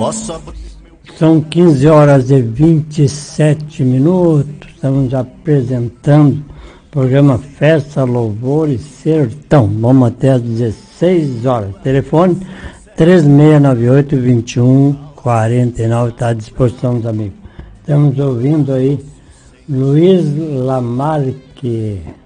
São 15 horas e 27 minutos. Estamos apresentando o programa Festa, Louvor e Sertão. Vamos até às 16 horas. Telefone 3698-2149. Está à disposição dos amigos. Estamos ouvindo aí Luiz Lamarque.